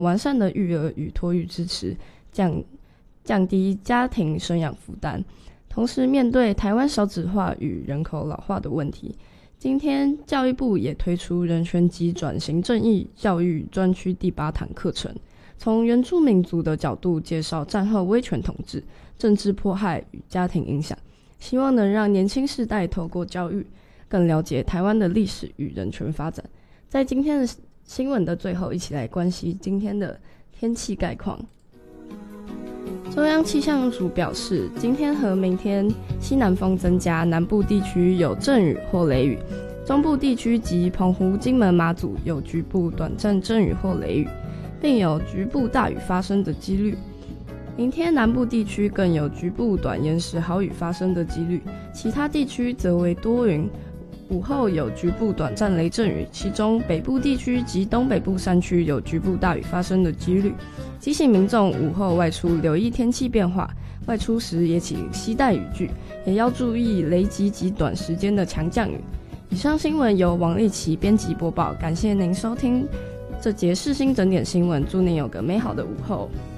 完善的育儿与托育支持，降低家庭生养负担。同时面对台湾少子化与人口老化的问题，今天教育部也推出人权及转型正义教育专区第8堂课程，从原住民族的角度介绍战后威权统治、政治迫害与家庭影响，希望能让年轻世代透过教育更了解台湾的历史与人权发展。在今天的新闻的最后，一起来关心今天的天气概况。中央气象署表示，今天和明天西南风增加，南部地区有阵雨或雷雨，中部地区及澎湖、金门、马祖有局部短暂阵雨或雷雨，并有局部大雨发生的几率。明天南部地区更有局部短延时豪雨发生的几率，其他地区则为多云，午后有局部短暂雷阵雨，其中北部地区及东北部山区有局部大雨发生的几率。提醒民众午后外出留意天气变化，外出时也请携带雨具，也要注意雷击及短时间的强降雨。以上新闻由王丽琪编辑播报，感谢您收听这节世新整点新闻，祝您有个美好的午后。